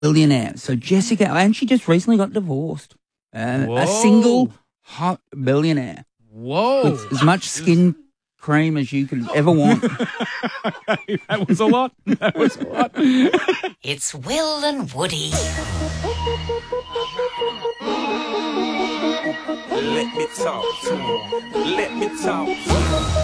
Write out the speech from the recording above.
billionaire. So Jessica, and she just recently got divorced. A single hot billionaire. Whoa. With as much skin cream as you could ever want. That was a lot. That was a lot. It's Will and Woody. Let me talk to him. Let me talk to him.